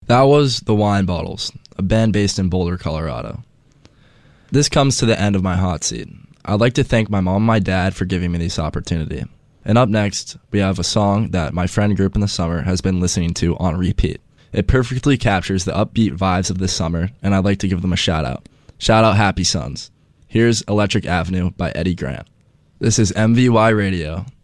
That was The Wine Bottles, a band based in Boulder, Colorado. This comes to the end of my hot seat. I'd like to thank my mom and my dad for giving me this opportunity. And up next, we have a song that my friend group in the summer has been listening to on repeat. It perfectly captures the upbeat vibes of this summer, and I'd like to give them a shout out. Shout out Happy Sons. Here's Electric Avenue by Eddie Grant. This is MVY Radio.